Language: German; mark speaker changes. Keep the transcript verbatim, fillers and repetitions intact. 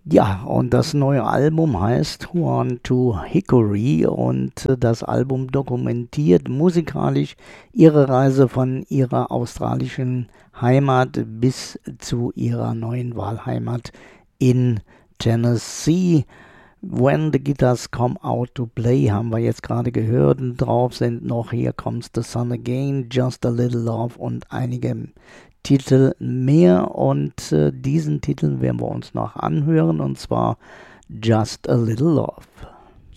Speaker 1: Ja, und das neue Album heißt One to Hickory und äh, das Album dokumentiert musikalisch ihre Reise von ihrer australischen Heimat bis zu ihrer neuen Wahlheimat in Tennessee. When the Guitars Come Out to Play haben wir jetzt gerade gehört. Und drauf sind noch Here Comes the Sun Again, Just a Little Love und einige Titel mehr. Und äh, diesen Titel werden wir uns noch anhören, und zwar Just a Little Love.